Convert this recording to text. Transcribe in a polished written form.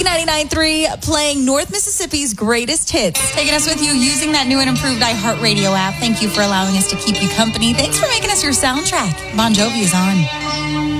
Big 99.3 playing North Mississippi's greatest hits. Taking us with you using that new and improved iHeartRadio app. Thank you for allowing us to keep you company. Thanks for making us your soundtrack. Bon Jovi is on.